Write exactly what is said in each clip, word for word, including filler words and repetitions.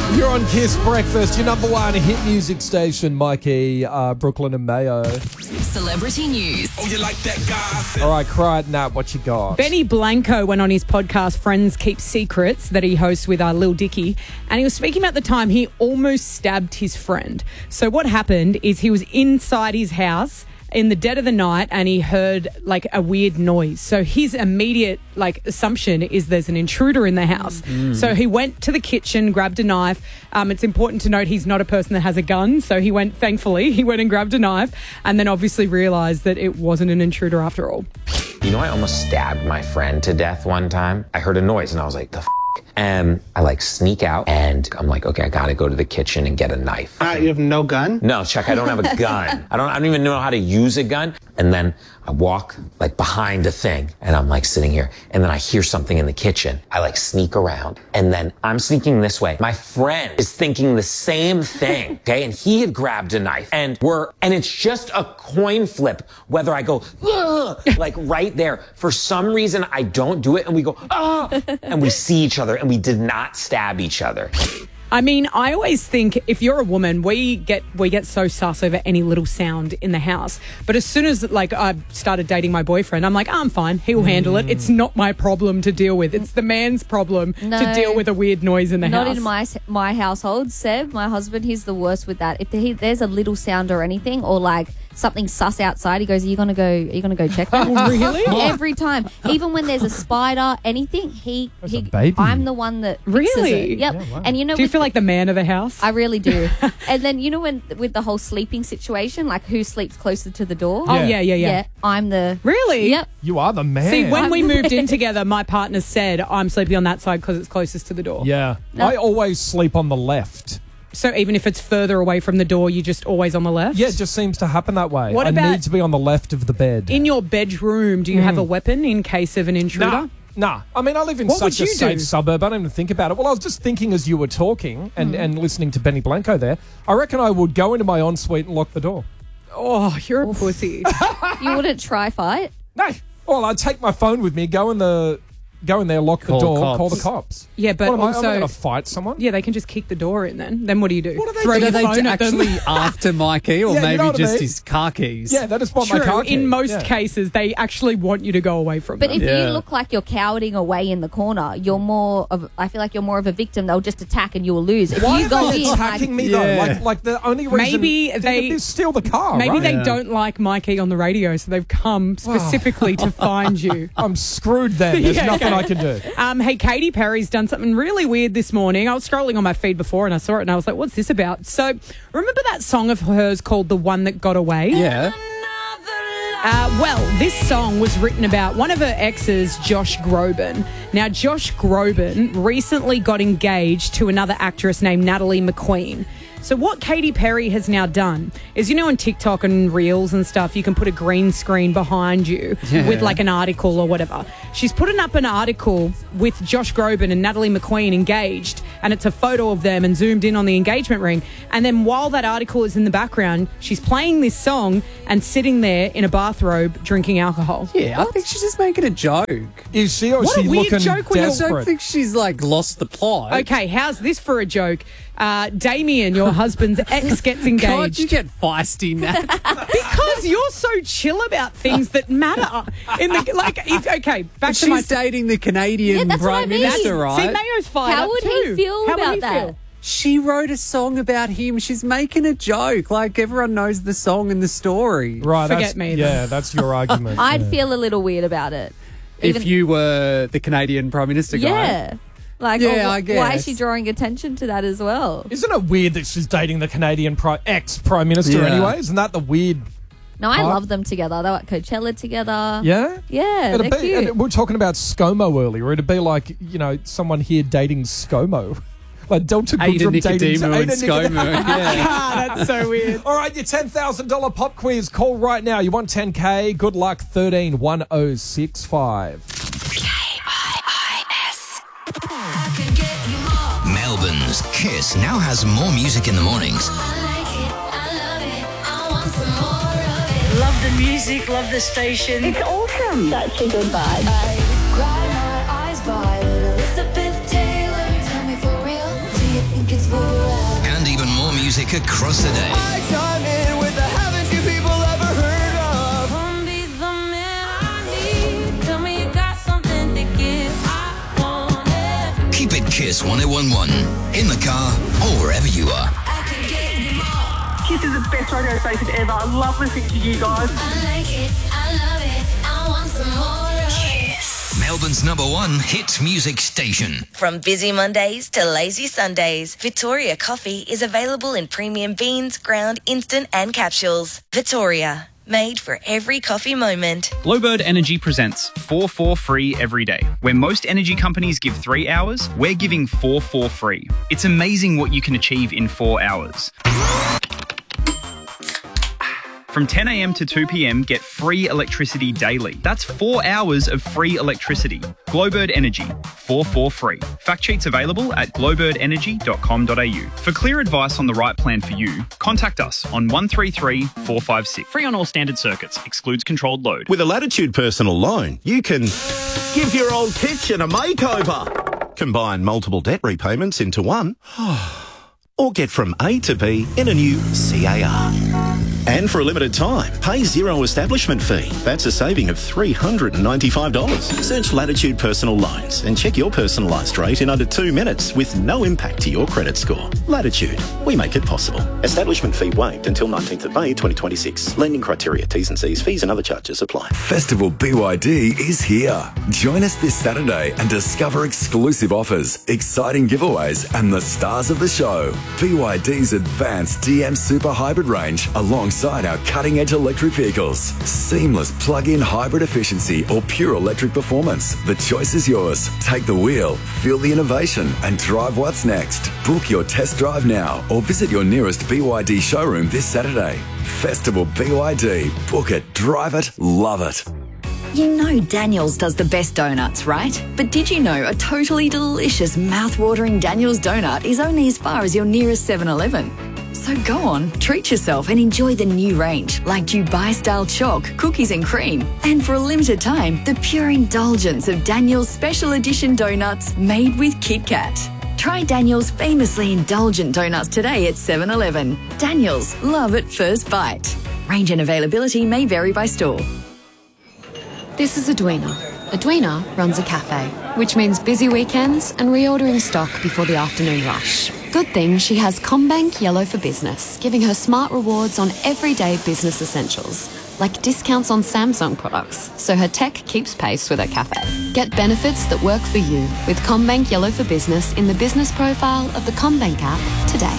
You're on Kiss Breakfast, your number one hit music station, Mikey, uh, Brooklyn and Mayo. Celebrity news. Oh, you like that guy? All right, cry it, Nat, what you got? Benny Blanco went on his podcast, Friends Keep Secrets, that he hosts with uh, Lil Dicky, and he was speaking about the time he almost stabbed his friend. So what happened is he was inside his house in the dead of the night and he heard like a weird noise. So his immediate like assumption is there's an intruder in the house. Mm. So he went to the kitchen, grabbed a knife. Um, it's important to note he's not a person that has a gun. So he went, thankfully, he went and grabbed a knife and then obviously realised that it wasn't an intruder after all. You know, I almost stabbed my friend to death one time. I heard a noise and I was like, the f***? And I like sneak out and I'm like, okay, I gotta go to the kitchen and get a knife. Uh, you have no gun? No, Chuck, I don't have a gun. I don't, I don't even know how to use a gun. And then I walk like behind a thing and I'm like sitting here and then I hear something in the kitchen. I like sneak around and then I'm sneaking this way. My friend is thinking the same thing, okay? And he had grabbed a knife and we're, and it's just a coin flip whether I go, like right there. For some reason, I don't do it and we go, ah, and we see each other and we did not stab each other. I mean, I always think if you're a woman, we get we get so sus over any little sound in the house. But as soon as like I started dating my boyfriend, I'm like, oh, I'm fine. He'll mm. handle it. It's not my problem to deal with. It's the man's problem no, to deal with a weird noise in the not house. Not in my my household. Seb, my husband, he's the worst with that. If he, there's a little sound or anything, or like something sus outside, he goes, "Are you gonna go? Are you gonna go check that?" Really? Every time, even when there's a spider, anything, he That's he. a baby. I'm the one that fixes Really? it. Yep. Yeah, wow. And you know, do you with feel like the man of the house? I really do. And then you know when with the whole sleeping situation, like who sleeps closer to the door? Oh yeah, yeah, yeah. Yeah, I'm the Really? Yep. You are the man. See, when I'm we the moved in man. together, my partner said I'm sleeping on that side because it's closest to the door. Yeah. I always sleep on the left. So even if it's further away from the door, you're just always on the left? Yeah, it just seems to happen that way. What I about- need to be on the left of the bed. In your bedroom, do you have a weapon in case of an intruder? Nah. Nah, I mean, I live in What would such a you safe do? suburb, I don't even think about it. Well, I was just thinking as you were talking and, and listening to Benny Blanco there, I reckon I would go into my ensuite and lock the door. Oh, you're a pussy. You wouldn't try fight? No. Well, I'd take my phone with me, go in the... Go in there, lock Call the door, cops. call the cops. Yeah, but what am I, also- I'm not going to fight someone. Yeah, they can just kick the door in then. Then what do you do? What do they Throw do? your Are they phone at them? actually after Mikey or Yeah, you maybe know what I just mean? his car keys? Yeah, that is what my True. car key. In most yeah. cases, they actually want you to go away from But them. if Yeah. you look like you're cowering away in the corner, you're more of. I feel like you're more of a victim. They'll just attack and you will lose. If Why you are go they in, attacking like, me, though? Yeah. Like, like the only reason... Maybe they- they steal the car, Maybe right? they Yeah. don't like Mikey on the radio, so they've come specifically to find you. I'm screwed then. There's Yeah, nothing okay. I can do. Um, hey, Katy Perry's done something really weird this morning. I was scrolling on my feed before and I saw it and I was like, what's this about? So remember that song of hers called The One That Got Away? Yeah. Uh, well, this song was written about one of her exes, Josh Groban. Now, Josh Groban recently got engaged to another actress named Natalie McQueen. So what Katy Perry has now done is, you know, on TikTok and Reels and stuff, you can put a green screen behind you Yeah. with like an article or whatever. She's putting up an article with Josh Groban and Natalie McQueen engaged, and it's a photo of them and zoomed in on the engagement ring. And then while that article is in the background, she's playing this song and sitting there in a bathrobe drinking alcohol. Yeah, I think she's just making a joke. Is she or is What a she weird looking joke when you're- I don't desperate? think she's like lost the plot. Okay, how's this for a joke? Uh, Damien, your husband's ex, gets engaged. Can't you get feisty, Nat? Because you're so chill about things that matter. In the like, it's, okay, back to She's my. dating the Canadian Yeah, that's what I Prime mean. Minister, See, right? Mayo's fired How up would he too. feel How would about he that? feel? She wrote a song about him. She's making a joke. Like, everyone knows the song and the story. Right, Forget that's, me, Yeah, then. that's your argument. I'd yeah. feel a little weird about it. If Even- you were the Canadian Prime Minister guy. yeah. Like, Yeah, or wh- I why guess. is she drawing attention to that as well? Isn't it weird that she's dating the Canadian pri- ex-Prime Minister Yeah. anyway? Isn't that the weird... No, I Huh? love them together. They were at Coachella together. Yeah? Yeah, It'd they're be, cute. and we were talking about ScoMo earlier. It'd be like, you know, someone here dating ScoMo. Like Delta Ada Goodrum dating... Nicodemo and Ada Nicodemo. ScoMo. Yeah. Ah, that's so weird. All right, your ten thousand dollars pop quiz. Call right now. You want ten K? Good luck. thirteen one oh six five. Melbourne's Kiss now has more music in the mornings. Love the music, love the station. It's awesome. Such a good vibe. I cry my eyes violet. Elizabeth Taylor. Tell me for real. Do you think it's for music across the day. I chime in with the haven't you people ever heard of? Come be the man I need. Tell me you got something to give. I want it. Keep it Kiss one oh one point one in the car or wherever you are. I can get you more. Kiss is the best radio station ever. I love listening to you guys. I like it. I love it. I want some more of Kiss, Melbourne's number one hit music station. From busy Mondays to lazy Sundays, Victoria Coffee is available in premium beans, ground, instant and capsules. Victoria, made for every coffee moment. Glowbird Energy presents four four free every day. Where most energy companies give three hours, we're giving four four free. It's amazing what you can achieve in four hours. From ten a.m. to two p.m, get free electricity daily. That's four hours of free electricity. Glowbird Energy, four four free. Fact sheets available at glowbird energy dot com dot a u. For clear advice on the right plan for you, contact us on one three three, four five six. Free on all standard circuits. Excludes controlled load. With a Latitude personal loan, you can give your old kitchen a makeover, combine multiple debt repayments into one, or get from A to B in a new C A R. And for a limited time, pay zero establishment fee. That's a saving of three hundred ninety-five dollars. Search Latitude Personal Loans and check your personalised rate in under two minutes with no impact to your credit score. Latitude, we make it possible. Establishment fee waived until nineteenth of May twenty twenty-six. Lending criteria, T's and C's, fees and other charges apply. Festival B Y D is here. Join us this Saturday and discover exclusive offers, exciting giveaways and the stars of the show. B Y D's advanced D M Super Hybrid range alongside our cutting-edge electric vehicles. Seamless plug-in hybrid efficiency or pure electric performance. The choice is yours. Take the wheel, feel the innovation and drive what's next. Book your test drive now or visit your nearest B Y D showroom this Saturday. Festival B Y D. Book it, drive it, love it. You know Daniel's does the best donuts, right? But did you know a totally delicious, mouth-watering Daniel's donut is only as far as your nearest seven eleven? So go on, treat yourself and enjoy the new range, like Dubai-style chalk, cookies and cream. And for a limited time, the pure indulgence of Daniel's special edition donuts made with Kit Kat. Try Daniel's famously indulgent donuts today at seven eleven. Daniel's, love at first bite. Range and availability may vary by store. This is Edwina. Edwina runs a cafe, which means busy weekends and reordering stock before the afternoon rush. Good thing she has CommBank Yellow for Business, giving her smart rewards on everyday business essentials, like discounts on Samsung products, so her tech keeps pace with her cafe. Get benefits that work for you with CommBank Yellow for Business in the business profile of the CommBank app today.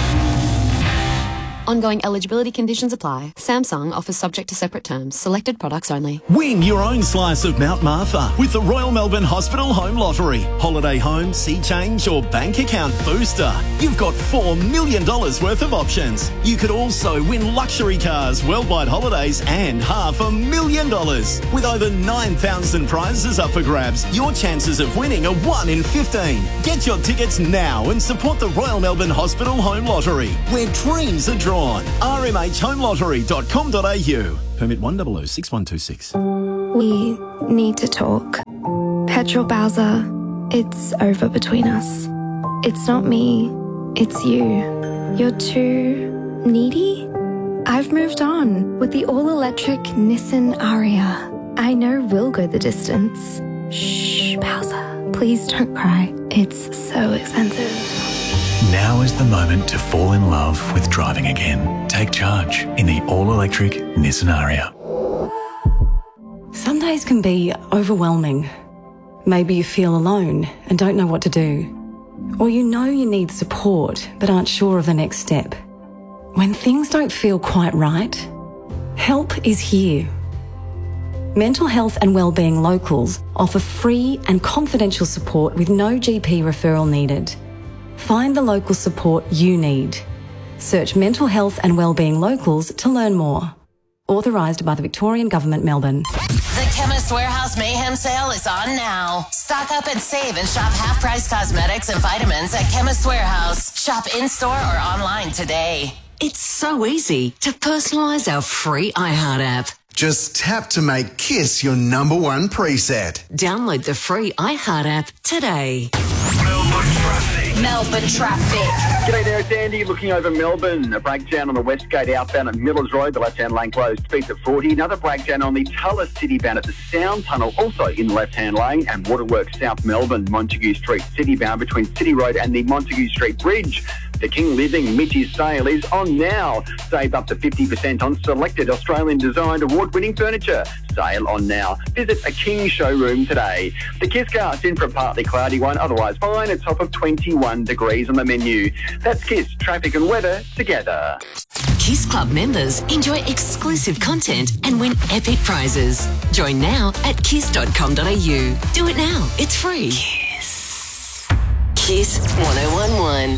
Ongoing eligibility conditions apply. Samsung offers subject to separate terms. Selected products only. Win your own slice of Mount Martha with the Royal Melbourne Hospital Home Lottery. Holiday home, sea change or bank account booster. You've got four million dollars worth of options. You could also win luxury cars, worldwide holidays and half a million dollars. With over nine thousand prizes up for grabs, your chances of winning are one in fifteen. Get your tickets now and support the Royal Melbourne Hospital Home Lottery, where dreams are drawn. r m h home lottery dot com dot a u. Permit one zero zero six one two six. We need to talk. Petrol Bowser, it's over between us. It's not me, it's you. You're too needy? I've moved on with the all-electric Nissan Ariya. I know we'll go the distance. Shh, Bowser, please don't cry. It's so expensive. Now is the moment to fall in love with driving again. Take charge in the all-electric Nissan Ariya. Some days can be overwhelming. Maybe you feel alone and don't know what to do. Or you know you need support but aren't sure of the next step. When things don't feel quite right, help is here. Mental Health and Wellbeing Locals offer free and confidential support with no G P referral needed. Find the local support you need. Search Mental Health and Wellbeing Locals to learn more. Authorised by the Victorian Government, Melbourne. The Chemist Warehouse Mayhem Sale is on now. Stock up and save and shop half-price cosmetics and vitamins at Chemist Warehouse. Shop in-store or online today. It's so easy to personalise our free iHeart app. Just tap to make Kiss your number one preset. Download the free iHeart app today. Melbourne traffic. Melbourne traffic. G'day there, it's Andy looking over Melbourne. A breakdown on the West Gate outbound at Millers Road, the left-hand lane closed, speeds at forty. Another breakdown on the Tullis City bound at the Sound Tunnel, also in the left-hand lane. And Waterworks South Melbourne, Montague Street City bound between City Road and the Montague Street Bridge. The King Living Mitch's sale is on now. Save up to fifty percent on selected Australian-designed award-winning furniture. Sale on now. Visit a King showroom today. The Kisscast in for a partly cloudy one, otherwise fine. A top of twenty-one degrees on the menu. That's Kiss, traffic and weather together. Kiss Club members enjoy exclusive content and win epic prizes. Join now at kiss dot com dot a u. Do it now. It's free. Kiss. Kiss one oh one one.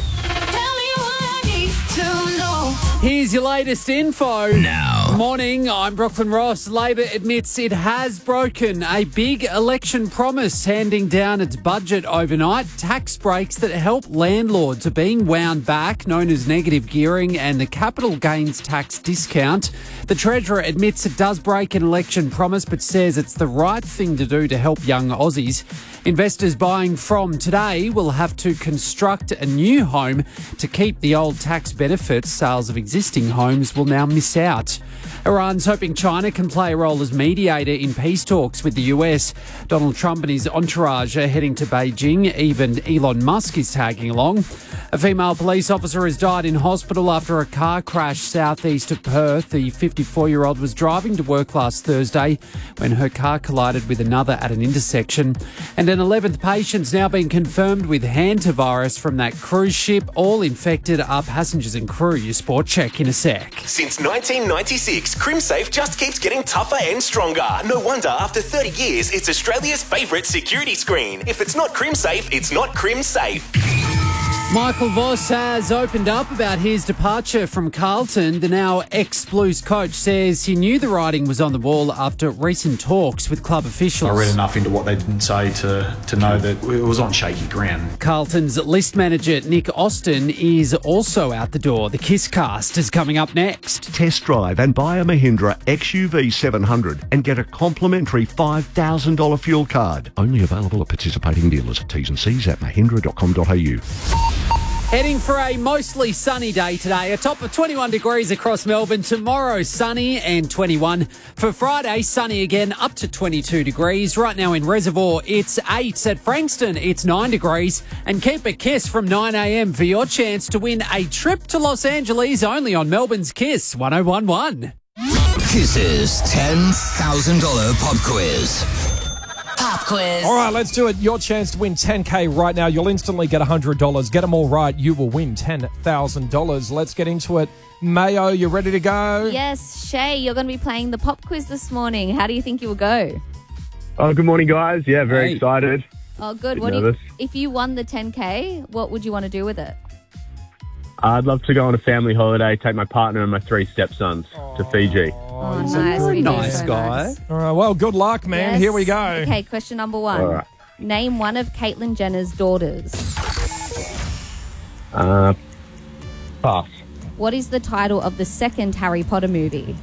Here's your latest info. Now. Morning, I'm Brooklyn Ross. Labor admits it has broken a big election promise, handing down its budget overnight. Tax breaks that help landlords are being wound back, known as negative gearing, and the capital gains tax discount. The Treasurer admits it does break an election promise, but says it's the right thing to do to help young Aussies. Investors buying from today will have to construct a new home to keep the old tax benefits. Sales of existing homes will now miss out. Iran's hoping China can play a role as mediator in peace talks with the U S. Donald Trump and his entourage are heading to Beijing. Even Elon Musk is tagging along. A female police officer has died in hospital after a car crash southeast of Perth. The fifty-four-year-old was driving to work last Thursday when her car collided with another at an intersection. And an eleventh patient's now been confirmed with hantavirus from that cruise ship. All infected are passengers and crew. Your sport check in a sec. Since nineteen ninety-six, CrimSafe just keeps getting tougher and stronger. No wonder after thirty years, it's Australia's favourite security screen. If it's not CrimSafe, it's not CrimSafe. Michael Voss has opened up about his departure from Carlton. The now ex-Blues coach says he knew the writing was on the wall after recent talks with club officials. I read enough into what they didn't say to, to know that it was on shaky ground. Carlton's list manager, Nick Austin, is also out the door. The Kisscast is coming up next. Test drive and buy a Mahindra X U V seven hundred and get a complimentary five thousand dollars fuel card. Only available at participating dealers. T's and C's at mahindra dot com dot a u. Heading for a mostly sunny day today. A top of twenty-one degrees across Melbourne. Tomorrow, sunny and twenty-one. For Friday, sunny again, up to twenty-two degrees. Right now in Reservoir, it's eight. At Frankston, it's nine degrees. And keep a kiss from nine a m for your chance to win a trip to Los Angeles only on Melbourne's Kiss one oh one one. Kiss's ten thousand dollars pop quiz. Pop quiz. All right, let's do it. Your chance to win ten K right now. You'll instantly get one hundred dollars. Get them all right, you will win ten thousand dollars. Let's get into it. Mayo, you ready to go? Yes, Shay, you're going to be playing the pop quiz this morning. How do you think you will go? Oh, good morning, guys. Yeah, very Hey. excited. Oh, good. Bit What do you, nervous. if you won the ten K, what would you want to do with it? I'd love to go on a family holiday, take my partner and my three stepsons to Fiji. Oh, nice. Fiji is nice so guy. nice. All right, well, good luck, man. Yes. Here we go. Okay, question number one. All right. Name one of Caitlyn Jenner's daughters. Uh, pass. What is the title of the second Harry Potter movie?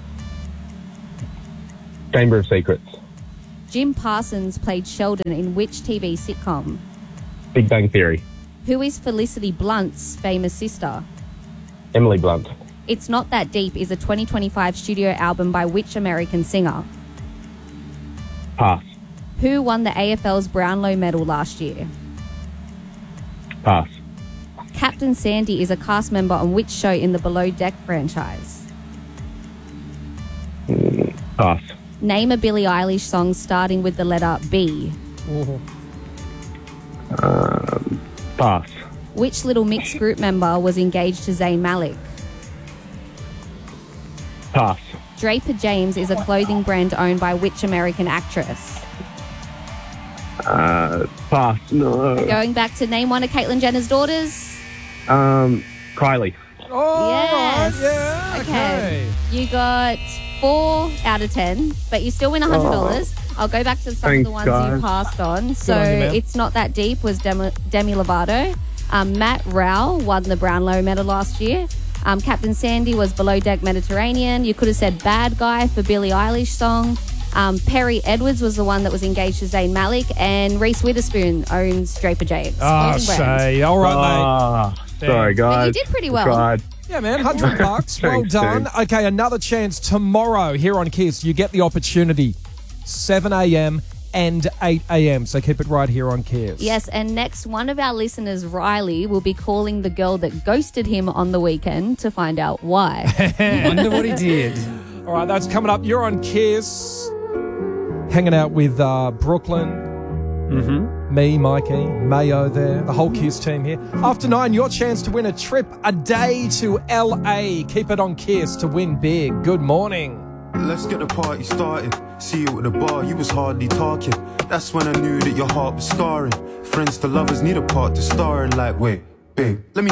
Chamber of Secrets. Jim Parsons played Sheldon in which T V sitcom? Big Bang Theory. Who is Felicity Blunt's famous sister? Emily Blunt. It's Not That Deep is a twenty twenty-five studio album by which American singer? Pass. Who won the A F L's Brownlow Medal last year? Pass. Captain Sandy is a cast member on which show in the Below Deck franchise? Mm, pass. Name a Billie Eilish song starting with the letter B. Um, pass. Which Little Mix group member was engaged to Zayn Malik? Pass. Draper James is a clothing brand owned by which American actress? Uh, pass. No. Going back to name one of Caitlyn Jenner's daughters. Um, Kylie. Oh, Yes. right, yeah, okay. You got four out of ten, but you still win one hundred dollars. I'll go back to some Thanks, of the ones guys. you passed on. So on you, man. It's Not That Deep was Demi, Demi Lovato. Um, Matt Rowell won the Brownlow medal last year. Um, Captain Sandy was Below Deck Mediterranean. You could have said Bad Guy for Billie Eilish song. Um, Perry Edwards was the one that was engaged to Zayn Malik, and Reese Witherspoon owns Draper James. Ah, Clothing brand. Shay. All right, mate. Ah, sorry, guys. But you did pretty well. Tried. Yeah, man, one hundred bucks. Well Thanks, done. dude. Okay, another chance tomorrow here on Kiss. You get the opportunity. seven a.m. and eight a.m. So keep it right here on Kiss. Yes, and next, one of our listeners, Riley, will be calling the girl that ghosted him on the weekend to find out why. Wonder what he did. All right, that's coming up. You're on Kiss. Hanging out with uh, Brooklyn. Mm-hmm. Me, Mikey, Mayo there, the whole Kiss team here. After nine, your chance to win a trip a day to L A. Keep it on Kiss to win big. Good morning. Let's get the party started. See you at the bar, you was hardly talking. That's when I knew that your heart was scarring. Friends to lovers need a part to star in. Like, wait, babe, let me